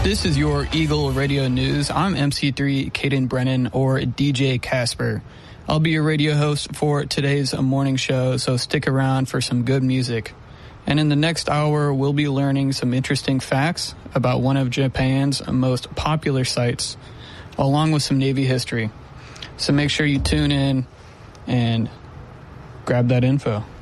This is your Eagle Radio News. I'm MC3 Caden Brennan, or DJ Casper. I'll be your radio host for today's morning show, so stick around for some good music. And in the next hour, we'll be learning some interesting facts about one of Japan's most popular sites, along with some Navy history. So make sure you tune in and grab that info.